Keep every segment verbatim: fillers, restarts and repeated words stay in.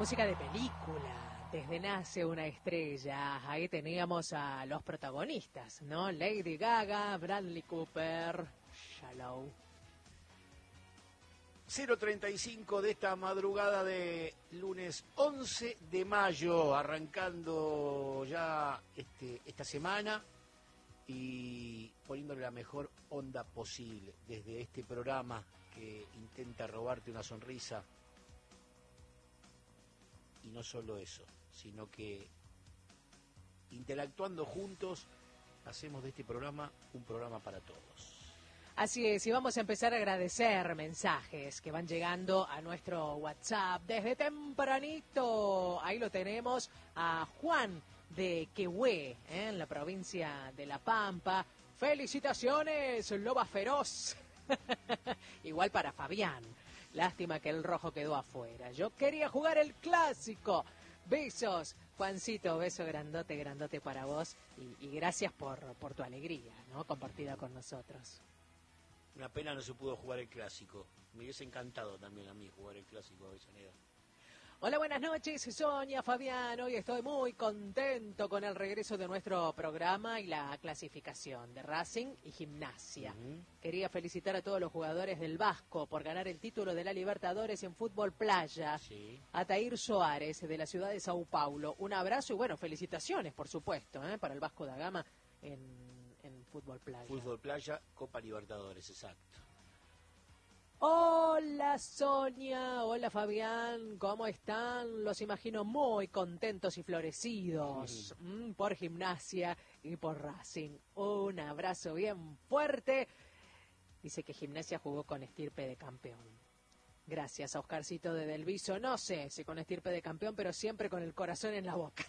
Música de película, desde Nace una estrella. Ahí teníamos a los protagonistas, ¿no? Lady Gaga, Bradley Cooper, Shallow. cero treinta y cinco de esta madrugada de lunes once de mayo, arrancando ya este, esta semana y poniéndole la mejor onda posible desde este programa que intenta robarte una sonrisa. Y no solo eso, sino que interactuando juntos hacemos de este programa un programa para todos. Así es, y vamos a empezar a agradecer mensajes que van llegando a nuestro WhatsApp desde tempranito. Ahí lo tenemos a Juan de Quehue, ¿eh? En la provincia de La Pampa. ¡Felicitaciones, Loba Feroz! Igual para Fabián. Lástima que el rojo quedó afuera. Yo quería jugar el clásico. Besos, Juancito, beso grandote, grandote para vos. Y, y gracias por, por tu alegría, ¿no? Compartida con nosotros. Una pena no se pudo jugar el clásico. Me hubiese encantado también a mí jugar el clásico de Avellaneda. Hola, buenas noches, Sonia, Fabián. Hoy estoy muy contento con el regreso de nuestro programa y la clasificación de Racing y Gimnasia. Uh-huh. Quería felicitar a todos los jugadores del Vasco por ganar el título de la Libertadores en fútbol playa. Sí. A Tair Soares, de la ciudad de Sao Paulo. Un abrazo y, bueno, felicitaciones, por supuesto, ¿eh? Para el Vasco da Gama en, en fútbol playa. Fútbol playa, Copa Libertadores, exacto. Hola Sonia, hola Fabián, ¿cómo están? Los imagino muy contentos y florecidos mm. Mm, por Gimnasia y por Racing. Un abrazo bien fuerte. Dice que Gimnasia jugó con estirpe de campeón. Gracias a Oscarcito de Delviso. No sé si con estirpe de campeón, pero siempre con el corazón en la boca.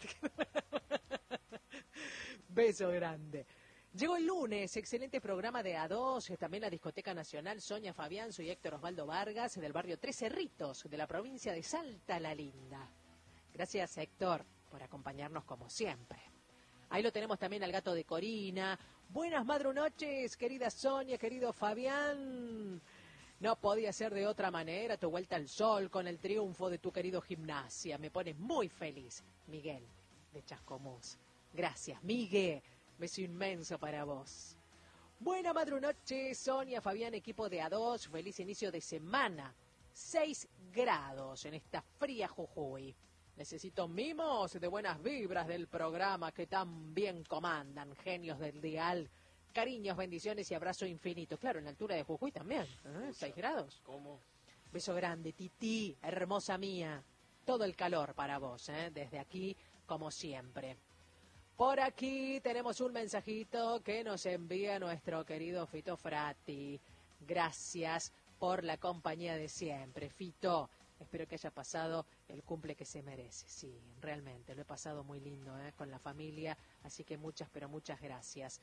Beso grande. Llegó el lunes, excelente programa de A dos, también la Discoteca Nacional, Sonia, Fabián, soy Héctor Osvaldo Vargas, del barrio Tres Cerritos, de la provincia de Salta la Linda. Gracias, Héctor, por acompañarnos como siempre. Ahí lo tenemos también al gato de Corina. Buenas madrunoches, querida Sonia, querido Fabián. No podía ser de otra manera tu vuelta al sol con el triunfo de tu querido Gimnasia. Me pone muy feliz. Miguel, de Chascomús. Gracias, Miguel. Beso inmenso para vos. Buena madrunoche, Sonia, Fabián, equipo de A dos. Feliz inicio de semana. Seis grados en esta fría Jujuy. Necesito mimos de buenas vibras del programa que tan bien comandan. Genios del dial. Cariños, bendiciones y abrazo infinito. Claro, en la altura de Jujuy también. ¿eh? Seis grados. ¿Cómo? Beso grande, Titi, hermosa mía. Todo el calor para vos, ¿eh? Desde aquí, como siempre. Por aquí tenemos un mensajito que nos envía nuestro querido Fito Frati. Gracias por la compañía de siempre. Fito, espero que haya pasado el cumple que se merece. Sí, realmente, lo he pasado muy lindo ¿eh? con la familia, así que muchas, pero muchas gracias.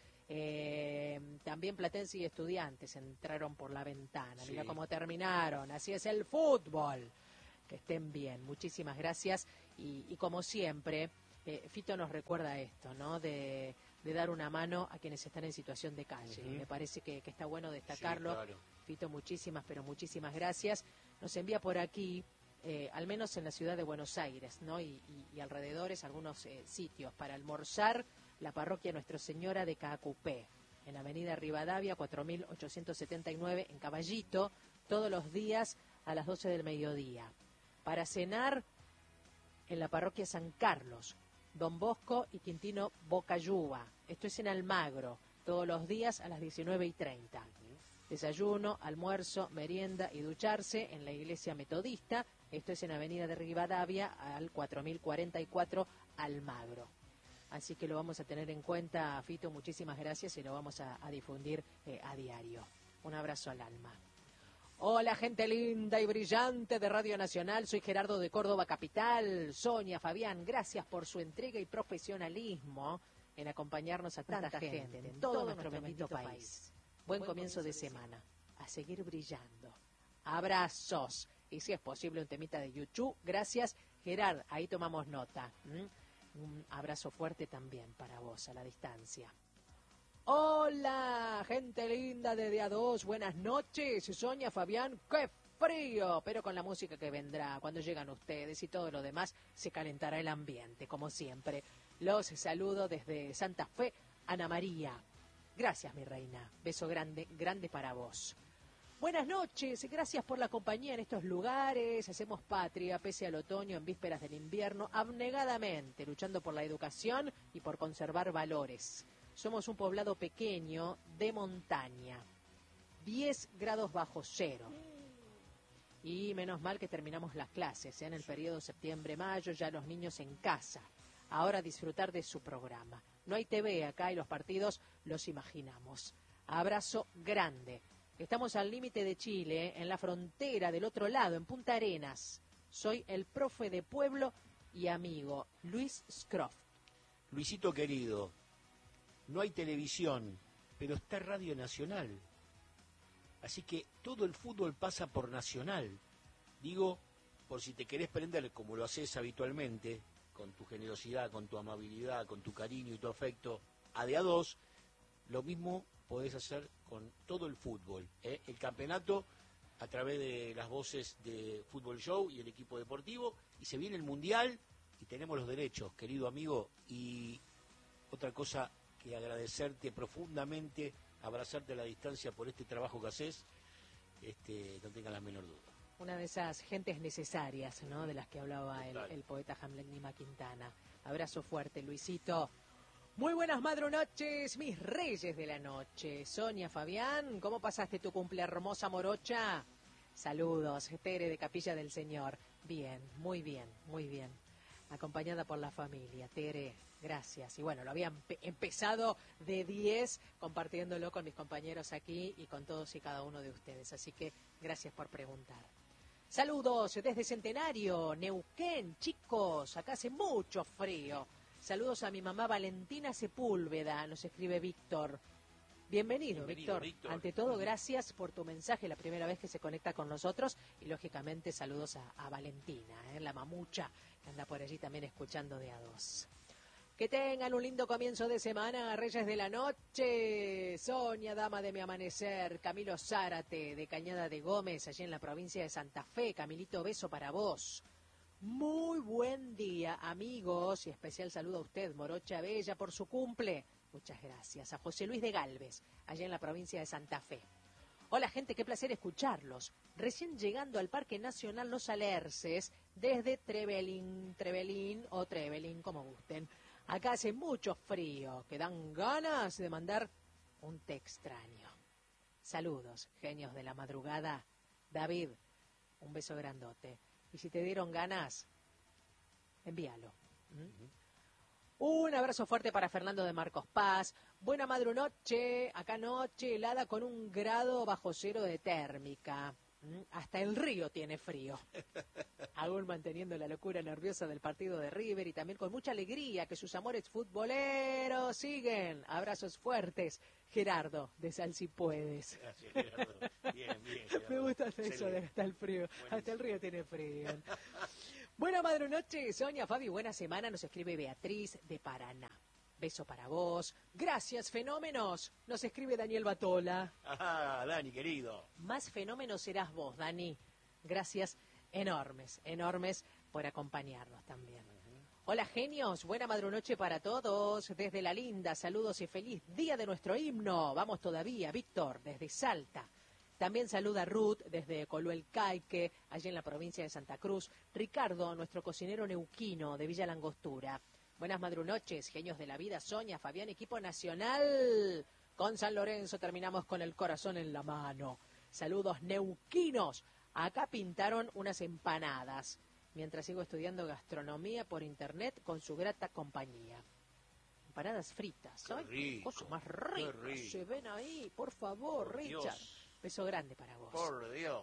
Eh, también Platense y Estudiantes entraron por la ventana. Sí. Mira cómo terminaron, así es el fútbol. Que estén bien, muchísimas gracias y, y como siempre... Eh, Fito nos recuerda esto, ¿no? De, de dar una mano a quienes están en situación de calle. Uh-huh. Me parece que, que está bueno destacarlo. Sí, claro. Fito, muchísimas, pero muchísimas gracias. Nos envía por aquí, eh, al menos en la ciudad de Buenos Aires, ¿no? Y, y, y alrededores, algunos eh, sitios para almorzar. La parroquia Nuestra Señora de Caacupé, en Avenida Rivadavia, cuatro mil ochocientos setenta y nueve, en Caballito, todos los días a las doce del mediodía. Para cenar, en la parroquia San Carlos, Don Bosco y Quintino Bocayuba. Esto es en Almagro, todos los días a las diecinueve y treinta. Desayuno, almuerzo, merienda y ducharse en la iglesia metodista. Esto es en Avenida de Rivadavia, al cuatro mil cuarenta y cuatro, Almagro. Así que lo vamos a tener en cuenta, Fito, muchísimas gracias y lo vamos a, a difundir eh, a diario. Un abrazo al alma. Hola, gente linda y brillante de Radio Nacional. Soy Gerardo de Córdoba Capital. Sonia, Fabián, gracias por su entrega y profesionalismo en acompañarnos a tanta, tanta gente, gente en todo, todo nuestro bendito país. país. Buen, Buen comienzo, comienzo de semana. A seguir brillando. Abrazos. Y si es posible, un temita de YouTube. Gracias, Gerard. Ahí tomamos nota. ¿Mm? Un abrazo fuerte también para vos a la distancia. Hola, gente linda de A dos. Buenas noches. Sonia, Fabián, qué frío, pero con la música que vendrá cuando llegan ustedes y todo lo demás, se calentará el ambiente, como siempre. Los saludo desde Santa Fe, Ana María. Gracias, mi reina. Beso grande, grande para vos. Buenas noches, gracias por la compañía en estos lugares. Hacemos patria, pese al otoño, en vísperas del invierno, abnegadamente, luchando por la educación y por conservar valores. Somos un poblado pequeño de montaña, diez grados bajo cero. Y menos mal que terminamos las clases, ¿eh? En el periodo septiembre-mayo, ya los niños en casa. Ahora disfrutar de su programa. No hay T V acá y los partidos los imaginamos. Abrazo grande. Estamos al límite de Chile, en la frontera del otro lado, en Punta Arenas. Soy el profe de pueblo y amigo, Luis Scroft. Luisito querido, no hay televisión, pero está Radio Nacional. Así que todo el fútbol pasa por Nacional. Digo, por si te querés prender como lo haces habitualmente, con tu generosidad, con tu amabilidad, con tu cariño y tu afecto, a de a dos, lo mismo podés hacer con todo el fútbol, ¿eh? El campeonato a través de las voces de Fútbol Show y el equipo deportivo, y se viene el Mundial y tenemos los derechos, querido amigo, y otra cosa que agradecerte profundamente, abrazarte a la distancia por este trabajo que haces, este, no tengas la menor duda. Una de esas gentes necesarias, ¿no?, de las que hablaba el, el poeta Hamlet Nima Quintana. Abrazo fuerte, Luisito. Muy buenas madrunoches, mis reyes de la noche. Sonia, Fabián, ¿cómo pasaste tu cumple, hermosa morocha? Saludos, Tere de Capilla del Señor. Bien, muy bien, muy bien. Acompañada por la familia. Tere, gracias. Y bueno, lo había empe- empezado de diez, compartiéndolo con mis compañeros aquí y con todos y cada uno de ustedes. Así que gracias por preguntar. Saludos desde Centenario, Neuquén, chicos, acá hace mucho frío. Saludos a mi mamá Valentina Sepúlveda, nos escribe Víctor. Bienvenido, Bienvenido Víctor. Víctor. Ante todo, gracias por tu mensaje, la primera vez que se conecta con nosotros. Y lógicamente saludos a, a Valentina, ¿eh? La mamucha, que anda por allí también escuchando de a dos. Que tengan un lindo comienzo de semana, Reyes de la Noche. Sonia, dama de mi amanecer. Camilo Zárate, de Cañada de Gómez, allí en la provincia de Santa Fe. Camilito, beso para vos. Muy buen día, amigos, y especial saludo a usted, Morocha Bella, por su cumple. Muchas gracias. A José Luis de Galvez, allá en la provincia de Santa Fe. Hola, gente, qué placer escucharlos. Recién llegando al Parque Nacional Los Alerces, desde Trevelin, Trevelin o Trevelin, como gusten. Acá hace mucho frío, que dan ganas de mandar un té extraño. Saludos, genios de la madrugada. David, un beso grandote. Y si te dieron ganas, envíalo. ¿Mm? Uh-huh. Un abrazo fuerte para Fernando de Marcos Paz. Buena madrunoche, acá noche helada con un grado bajo cero de térmica. ¿Mm? Hasta el río tiene frío. Aún manteniendo la locura nerviosa del partido de River y también con mucha alegría que sus amores futboleros siguen. Abrazos fuertes. Gerardo, de Sal Si Puedes. Gracias, Gerardo. Bien, bien, Gerardo. Me gusta eso de hasta el frío. Buenísimo. Hasta el río tiene frío. Buena madrunoche, Sonia, Fabi, buena semana. Nos escribe Beatriz de Paraná. Beso para vos. Gracias, fenómenos. Nos escribe Daniel Batola. Ah, Dani, querido. Más fenómenos serás vos, Dani. Gracias enormes, enormes por acompañarnos también. Hola, genios. Buena madrunoche para todos. Desde La Linda, saludos y feliz día de nuestro himno. Vamos todavía, Víctor, desde Salta. También saluda Ruth desde Coluel Caique, allí en la provincia de Santa Cruz. Ricardo, nuestro cocinero neuquino de Villa Langostura. Buenas madrunoches, genios de la vida. Sonia, Fabián, equipo nacional. Con San Lorenzo terminamos con el corazón en la mano. Saludos neuquinos. Acá pintaron unas empanadas, mientras sigo estudiando gastronomía por internet con su grata compañía. Empanadas fritas, Qué ¿eh? rico, Cosa más rica. rico. Se ven ahí, por favor, Por Richard. Dios. Beso grande para vos. Por Dios.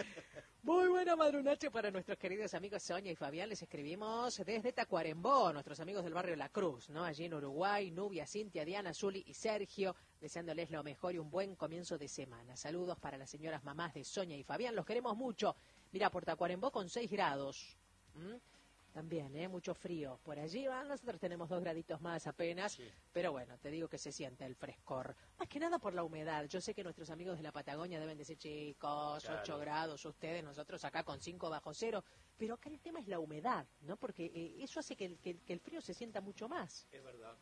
Muy buena madrunoche para nuestros queridos amigos Sonia y Fabián. Les escribimos desde Tacuarembó, nuestros amigos del barrio La Cruz, ¿no? Allí en Uruguay, Nubia, Cintia, Diana, Zuli y Sergio, deseándoles lo mejor y un buen comienzo de semana. Saludos para las señoras mamás de Sonia y Fabián, los queremos mucho. Mira, por Tacuarembó con seis grados. ¿Mm? también, ¿eh? Mucho frío por allí. Ah, nosotros tenemos dos graditos más apenas, sí. Pero bueno, te digo que se siente el frescor. Más que nada por la humedad. Yo sé que nuestros amigos de la Patagonia deben decir, chicos, claro. ocho grados, ustedes, nosotros acá con cinco bajo cero. Pero acá el tema es la humedad, ¿no? Porque eh, eso hace que el, que, que el frío se sienta mucho más. Es verdad.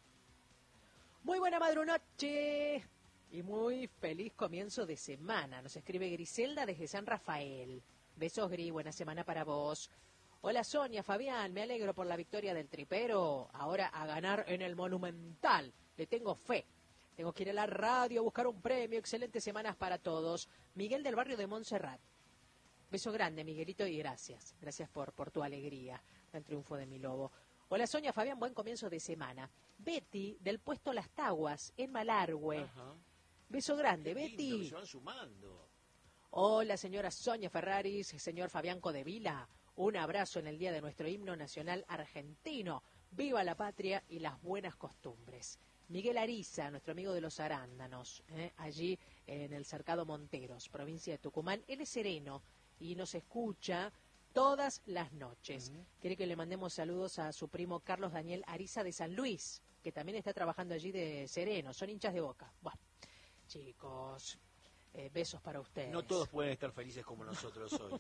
Muy buena madrunoche y muy feliz comienzo de semana. Nos escribe Griselda desde San Rafael. Besos, Gri, buena semana para vos. Hola Sonia, Fabián, me alegro por la victoria del Tripero. Ahora a ganar en el Monumental. Le tengo fe. Tengo que ir a la radio a buscar un premio. Excelentes semanas para todos. Miguel del barrio de Montserrat. Beso grande, Miguelito, y gracias. Gracias por, por tu alegría, el triunfo de mi lobo. Hola Sonia, Fabián, buen comienzo de semana. Betty, del puesto Las Taguas, en Malargüe. Ajá. Beso grande, Qué Betty. lindo, se van sumando. Hola señora Sonia Ferraris, señor Fabián Codevila. Un abrazo en el día de nuestro himno nacional argentino. Viva la patria y las buenas costumbres. Miguel Ariza, nuestro amigo de los arándanos, ¿eh? allí en el Cercado Monteros, provincia de Tucumán. Él es sereno y nos escucha todas las noches. Uh-huh. Quiere que le mandemos saludos a su primo Carlos Daniel Ariza de San Luis, que también está trabajando allí de sereno. Son hinchas de Boca. Bueno, chicos, eh, besos para ustedes. No todos pueden estar felices como nosotros hoy.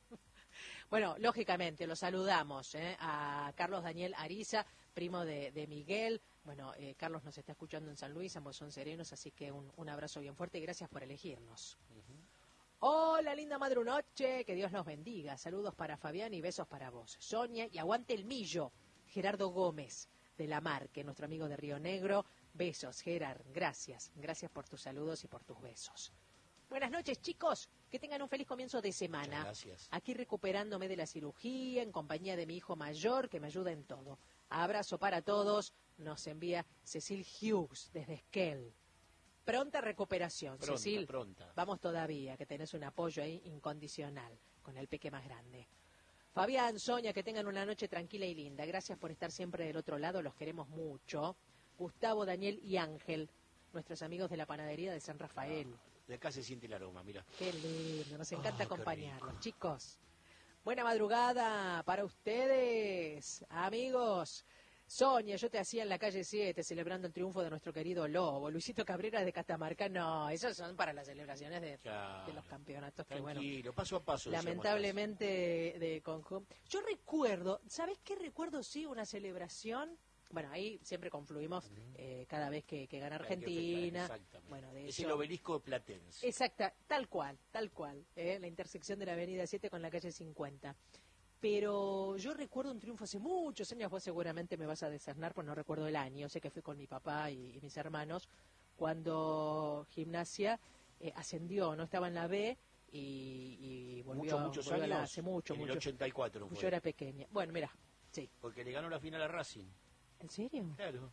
Bueno, lógicamente, lo saludamos ¿eh? a Carlos Daniel Ariza, primo de, de Miguel. Bueno, eh, Carlos nos está escuchando en San Luis, ambos son serenos, así que un, un abrazo bien fuerte y gracias por elegirnos. Uh-huh. Hola, linda madrunoche, que Dios los bendiga. Saludos para Fabián y besos para vos. Sonia, y aguante el millo. Gerardo Gómez, de La Marque, nuestro amigo de Río Negro. Besos, Gerard, gracias. Gracias por tus saludos y por tus besos. Buenas noches, chicos. Que tengan un feliz comienzo de semana. Muchas gracias. Aquí recuperándome de la cirugía, en compañía de mi hijo mayor, que me ayuda en todo. Abrazo para todos. Nos envía Cecil Hughes, desde Esquel. Pronta recuperación, pronta, Cecil. Pronta. Vamos todavía, que tenés un apoyo ahí incondicional, con el peque más grande. Fabián, Sonia, que tengan una noche tranquila y linda. Gracias por estar siempre del otro lado, los queremos mucho. Gustavo, Daniel y Ángel, nuestros amigos de la panadería de San Rafael. Ah. De acá se siente el aroma, mira. Qué lindo, nos encanta oh, acompañarlos, chicos. Buena madrugada para ustedes, amigos. Sonia, yo te hacía en la calle siete celebrando el triunfo de nuestro querido Lobo. Luisito Cabrera de Catamarca, no, esos son para las celebraciones de, claro, de los campeonatos. Tranquilo, que bueno, paso a paso. Lamentablemente de, de conjunto. Yo recuerdo, ¿sabes qué recuerdo? Sí, una celebración. Bueno, ahí siempre confluimos uh-huh. eh, cada vez que, que gana Argentina. Que bueno, de es hecho, el obelisco platense. Exacta, tal cual, tal cual. Eh, la intersección de la avenida siete con la calle cincuenta. Pero yo recuerdo un triunfo hace muchos años, vos seguramente me vas a decernar, pues no recuerdo el año, sé que fui con mi papá y, y mis hermanos, cuando Gimnasia eh, ascendió, no estaba en la B y, y volvió, muchos, muchos volvió años, a la, hace mucho, en mucho. el ochenta y cuatro fue. Yo era pequeña. Bueno, mira, sí. Porque le ganó la final a Racing. ¿En serio? Claro.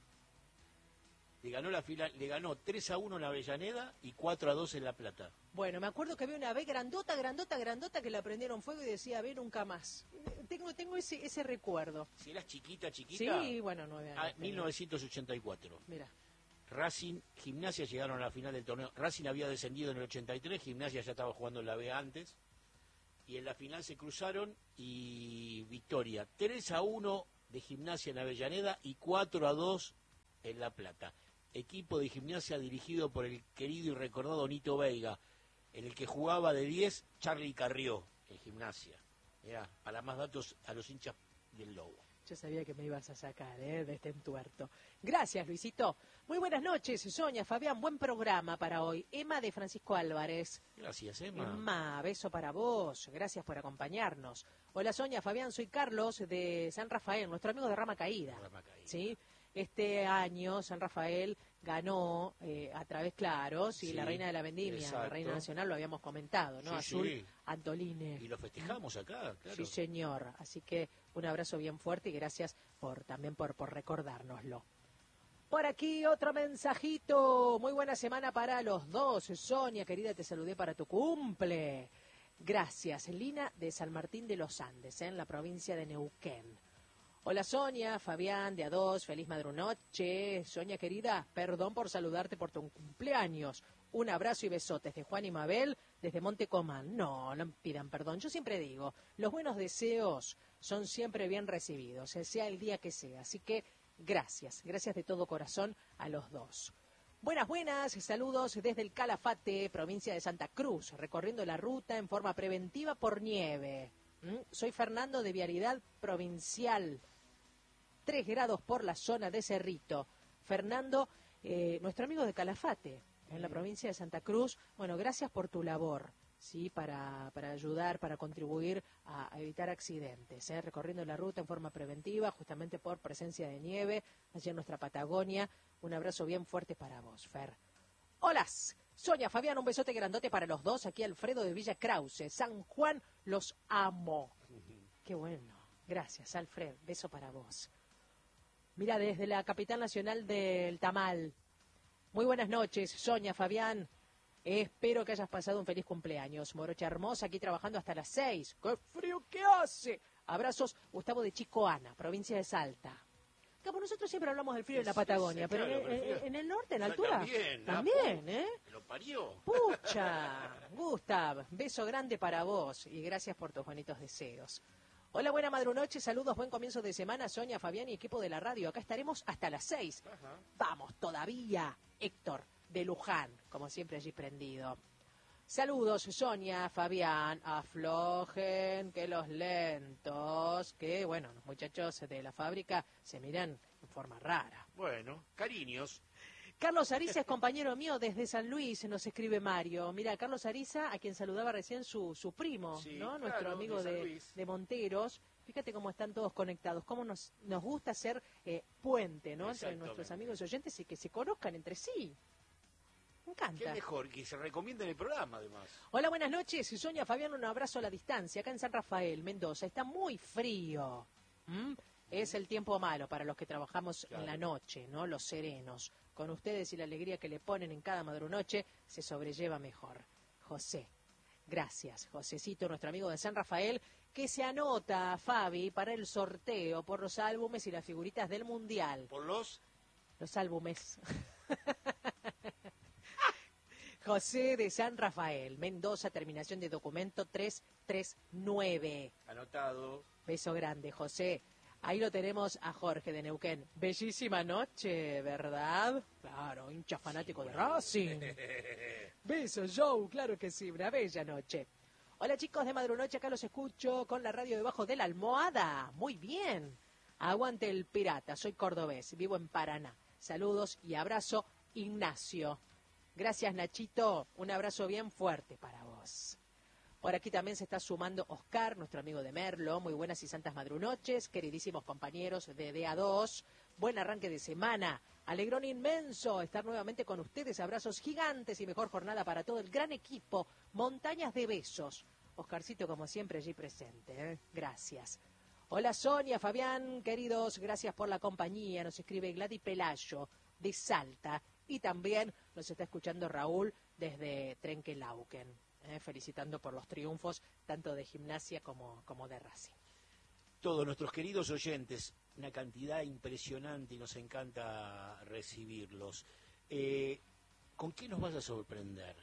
Le ganó la final, le ganó tres a uno en la Avellaneda y cuatro a dos en La Plata. Bueno, me acuerdo que había una B grandota, grandota, grandota que la prendieron fuego y decía B nunca más. Tengo tengo ese ese recuerdo. Si eras chiquita, chiquita. Sí, bueno, nueve años. Ah, mil novecientos ochenta y cuatro. Mira. Racing, Gimnasia llegaron a la final del torneo. Racing había descendido en el ochenta y tres, Gimnasia ya estaba jugando en la B antes. Y en la final se cruzaron y victoria. tres a uno de Gimnasia en Avellaneda y cuatro a dos en La Plata. Equipo de Gimnasia dirigido por el querido y recordado Nito Veiga, en el que jugaba de diez Charlie Carrió en Gimnasia. Mirá, para más datos a los hinchas del Lobo. Yo sabía que me ibas a sacar, ¿eh? De este entuerto. Gracias, Luisito. Muy buenas noches, Sonia, Fabián, buen programa para hoy. Emma de Francisco Álvarez. Gracias, Emma. Emma, beso para vos. Gracias por acompañarnos. Hola, Sonia, Fabián, soy Carlos de San Rafael, nuestro amigo de Rama Caída. Rama Caída. ¿Sí? Este año San Rafael ganó eh, a través, claro, sí, sí, la Reina de la Vendimia, exacto. La Reina Nacional, lo habíamos comentado, ¿no? Sí, Azul, sí. Antoline. Y lo festejamos acá, claro. Sí, señor. Así que un abrazo bien fuerte y gracias por también por, por recordárnoslo. Por aquí otro mensajito. Muy buena semana para los dos. Sonia, querida, te saludé para tu cumple. Gracias. Lina de San Martín de los Andes, ¿eh? En la provincia de Neuquén. Hola Sonia, Fabián de A dos, feliz madrunoche. Sonia querida, perdón por saludarte por tu cumpleaños. Un abrazo y besotes de Juan y Mabel desde Montecomán. No, no pidan perdón. Yo siempre digo, los buenos deseos son siempre bien recibidos, sea el día que sea. Así que gracias, gracias de todo corazón a los dos. Buenas, buenas, saludos desde el Calafate, provincia de Santa Cruz, recorriendo la ruta en forma preventiva por nieve. ¿Mm? Soy Fernando de Vialidad Provincial, tres grados por la zona de Cerrito. Fernando, eh, nuestro amigo de Calafate, en la provincia de Santa Cruz. Bueno, gracias por tu labor, ¿sí? Para, para ayudar, para contribuir a, a evitar accidentes, ¿eh? Recorriendo la ruta en forma preventiva, justamente por presencia de nieve, allí en nuestra Patagonia. Un abrazo bien fuerte para vos, Fer. Hola, Sonia, Fabián, un besote grandote para los dos. Aquí Alfredo de Villa Krause, San Juan, los amo. Qué bueno. Gracias, Alfred. Beso para vos. Mira, desde la capital nacional del Tamal. Muy buenas noches, Sonia, Fabián. Espero que hayas pasado un feliz cumpleaños. Morocha hermosa, aquí trabajando hasta las seis. ¡Qué frío que hace! Abrazos, Gustavo de Chicoana, provincia de Salta. Como nosotros siempre hablamos del frío en la Patagonia, pero, claro, en, pero en, en el norte, en la altura, también, también, ¿eh? Lo parió. Pucha, Gustav, beso grande para vos y gracias por tus bonitos deseos. Hola, buena madrunoche, saludos, buen comienzo de semana, Sonia, Fabián y equipo de la radio. Acá estaremos hasta las seis. Ajá. Vamos, todavía, Héctor de Luján, como siempre allí prendido. Saludos, Sonia, Fabián, aflojen, que los lentos, que, bueno, los muchachos de la fábrica se miran en forma rara. Bueno, cariños. Carlos Ariza es compañero mío desde San Luis, nos escribe Mario. Mira, Carlos Ariza, a quien saludaba recién su, su primo, sí, ¿no? Claro, Nuestro amigo de, de, de Monteros. Fíjate cómo están todos conectados, cómo nos, nos gusta ser eh, puente, ¿no? Entre nuestros amigos y oyentes y que se conozcan entre sí. Me encanta. Qué mejor, que se recomienda en el programa, además. Hola, buenas noches. Sonia, Fabián, un abrazo a la distancia. Acá en San Rafael, Mendoza. Está muy frío. ¿Mm? Es el tiempo malo para los que trabajamos claro. en la noche, ¿no? Los serenos. Con ustedes y la alegría que le ponen en cada madrunoche, se sobrelleva mejor. José. Gracias, Josecito, nuestro amigo de San Rafael, que se anota, Fabi, para el sorteo por los álbumes y las figuritas del Mundial. ¿Por los? Los álbumes. José de San Rafael, Mendoza, terminación de documento tres tres nueve. Anotado. Beso grande, José. Ahí lo tenemos a Jorge de Neuquén. Bellísima noche, ¿verdad? Claro, hincha fanático sí, de Racing. Beso, Joe, claro que sí, una bella noche. Hola chicos de Madrunoche, acá los escucho con la radio debajo de la almohada. Muy bien. Aguante el pirata, soy cordobés, vivo en Paraná. Saludos y abrazo, Ignacio. Gracias, Nachito. Un abrazo bien fuerte para vos. Por aquí también se está sumando Oscar, nuestro amigo de Merlo. Muy buenas y santas madrunoches, queridísimos compañeros de D A dos. Buen arranque de semana. Alegrón inmenso estar nuevamente con ustedes. Abrazos gigantes y mejor jornada para todo el gran equipo. Montañas de besos. Oscarcito, como siempre, allí presente. ¿eh? Gracias. Hola, Sonia, Fabián, queridos. Gracias por la compañía. Nos escribe Gladys Pelayo de Salta. Y también nos está escuchando Raúl desde Trenquelauquen, eh, felicitando por los triunfos tanto de Gimnasia como, como de Racing. Todos nuestros queridos oyentes, una cantidad impresionante y nos encanta recibirlos. Eh, ¿Con qué nos vas a sorprender?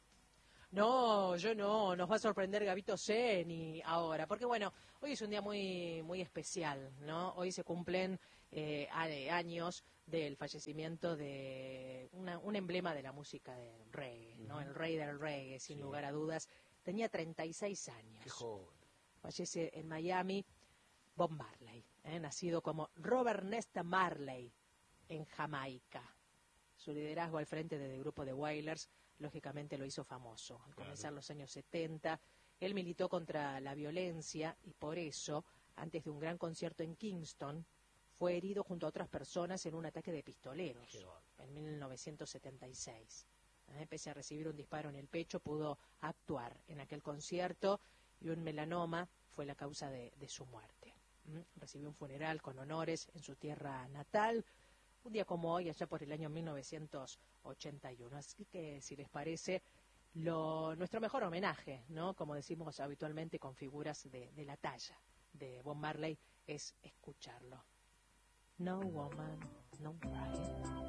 No, yo no, nos va a sorprender Gabito Zeni ahora, porque bueno, hoy es un día muy muy especial, ¿no? Hoy se cumplen eh, años del fallecimiento de una, un emblema de la música de reggae, ¿no? Uh-huh. El rey del reggae, sin sí. lugar a dudas. Tenía treinta y seis años. Qué joven. Fallece en Miami Bob Marley, ¿eh? nacido como Robert Nesta Marley en Jamaica. Su liderazgo al frente del grupo de Wailers, lógicamente lo hizo famoso. Al comenzar claro. los años setenta, él militó contra la violencia y por eso, antes de un gran concierto en Kingston, fue herido junto a otras personas en un ataque de pistoleros en mil novecientos setenta y seis. ¿Eh? Pese a recibir un disparo en el pecho, pudo actuar en aquel concierto y un melanoma fue la causa de, de su muerte. ¿Mm? Recibió un funeral con honores en su tierra natal, un día como hoy, allá por el año mil novecientos ochenta y uno. Así que, si les parece, lo, nuestro mejor homenaje, ¿no? Como decimos habitualmente con figuras de, de la talla de Bob Marley, es escucharlo. No woman, no cry.